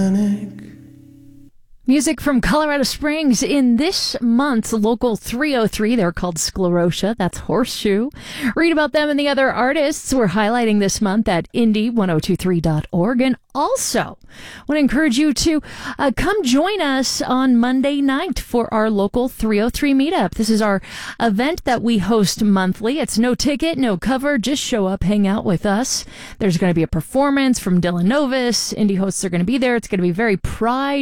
Music from Colorado Springs in this month's Local 303. They're called Sclerotia. That's Horseshoe. Read about them and the other artists we're highlighting this month at indie1023.org. And also want to encourage you to come join us on Monday night for our Local 303 meetup. This is our event that we host monthly. It's no ticket, no cover. Just show up, hang out with us. There's going to be a performance from Dylan Novus. Indie hosts are going to be there. It's going to be very pride